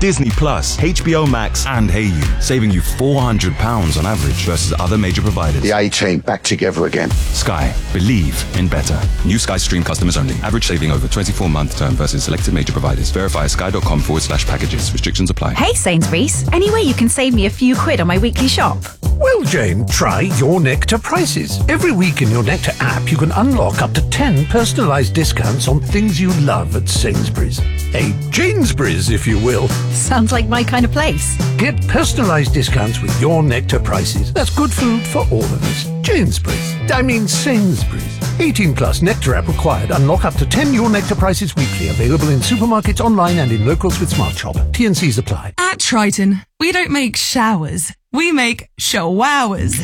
Disney Plus, HBO Max and Hayu, saving you £400 on average versus other major providers. The A-Team back together again. Sky. Believe in better. New Sky Stream customers only. Average saving over 24-month term versus selected major providers. Verify sky.com/packages. Restrictions apply. Hey Sainsbury's, any way you can save me a few quid on my weekly shop? Well, Jane, try Your Nectar prices. Every week in Your Nectar app, you can unlock up to 10 personalised discounts on things you love at Sainsbury's. A Janesbury's, if you will. Sounds like my kind of place. Get personalised discounts with Your Nectar prices. That's good food for all of us. Sainsbury's. 18 plus Nectar app required. Unlock up to 10 Your Nectar prices weekly. Available in supermarkets, online and in locals with Smart Shop. T&Cs apply. At Triton, we don't make showers. We make showers.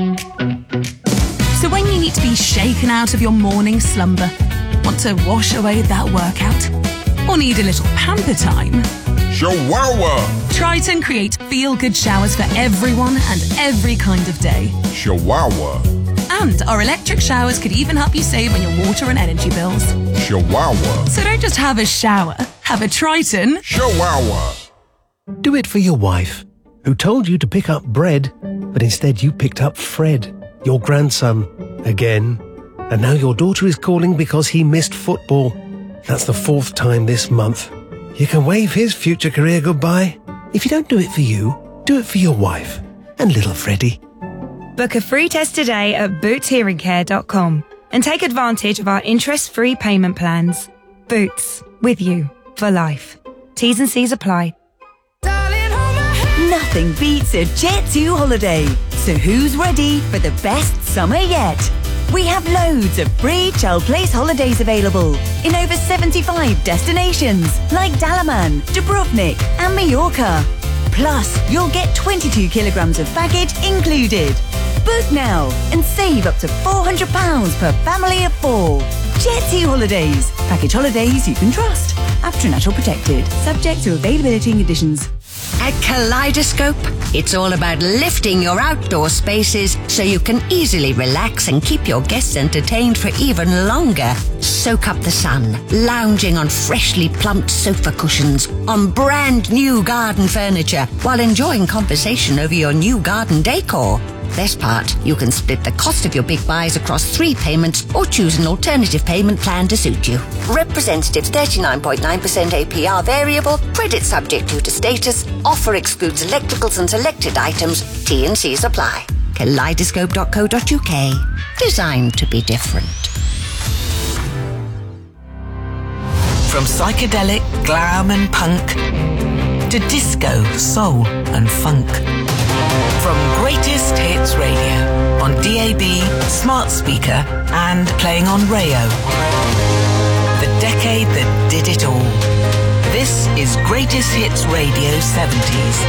So when you need to be shaken out of your morning slumber, want to wash away that workout, or need a little pamper time, Shower! Triton create feel-good showers for everyone and every kind of day. Shower! And our electric showers could even help you save on your water and energy bills. Shower! So don't just have a shower, have a Triton. Shower! Do it for your wife, who told you to pick up bread, but instead you picked up Fred, your grandson, again. And now your daughter is calling because he missed football. That's the 4th time this month. You can wave his future career goodbye. If you don't do it for you, do it for your wife and little Freddie. Book a free test today at bootshearingcare.com and take advantage of our interest-free payment plans. Boots, with you for life. T's and C's apply. Nothing beats a Jet2 holiday. So who's ready for the best summer yet? We have loads of free child place holidays available in over 75 destinations like Dalaman, Dubrovnik and Mallorca. Plus, you'll get 22 kilograms of baggage included. Book now and save up to £400 per family of 4. Jet2 Holidays. Package holidays you can trust. After Natural protected. Subject to availability and conditions. At Kaleidoscope, it's all about lifting your outdoor spaces so you can easily relax and keep your guests entertained for even longer. Soak up the sun, lounging on freshly plumped sofa cushions, on brand new garden furniture, while enjoying conversation over your new garden decor. Best part, you can split the cost of your big buys across 3 payments or choose an alternative payment plan to suit you. Representative 39.9% APR variable, credit subject due to status, offer excludes electricals and selected items, T&Cs apply. Kaleidoscope.co.uk. Designed to be different. From psychedelic, glam and punk to disco, soul and funk. From Greatest Hits Radio on DAB, smart speaker and playing on Rayo. The decade that did it all. This is Greatest Hits Radio 70s.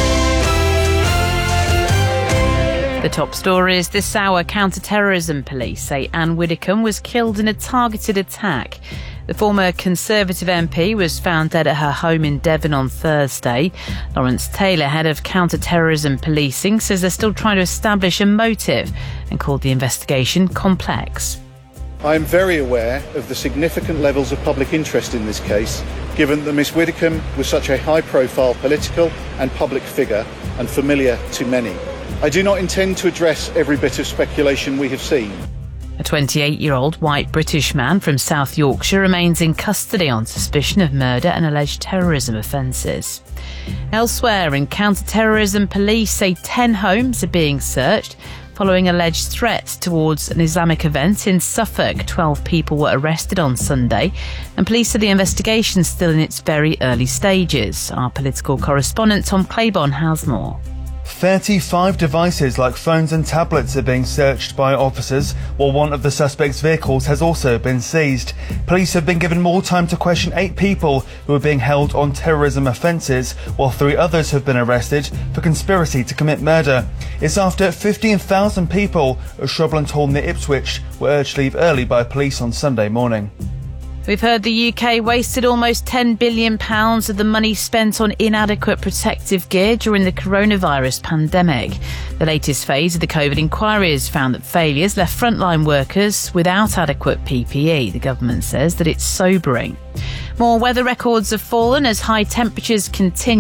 The top stories this hour. Counter-terrorism police say Anne Widdecombe was killed in a targeted attack. The former Conservative MP was found dead at her home in Devon on Thursday. Lawrence Taylor, head of counter-terrorism policing, says they're still trying to establish a motive and called the investigation complex. I am very aware of the significant levels of public interest in this case, given that Miss Widdecombe was such a high-profile political and public figure and familiar to many. I do not intend to address every bit of speculation we have seen. A 28-year-old white British man from South Yorkshire remains in custody on suspicion of murder and alleged terrorism offences. Elsewhere, in counter-terrorism, police say 10 homes are being searched following alleged threats towards an Islamic event in Suffolk. 12 people were arrested on Sunday, and police say the investigation is still in its very early stages. Our political correspondent Tom Claiborne has more. 35 devices like phones and tablets are being searched by officers, while one of the suspect's vehicles has also been seized. Police have been given more time to question 8 people who are being held on terrorism offences, while 3 others have been arrested for conspiracy to commit murder. It's after 15,000 people at Shrubland Hall near Ipswich were urged to leave early by police on Sunday morning. We've heard the UK wasted almost £10 billion of the money spent on inadequate protective gear during the coronavirus pandemic. The latest phase of the COVID inquiry has found that failures left frontline workers without adequate PPE. The government says that it's sobering. More weather records have fallen as high temperatures continue.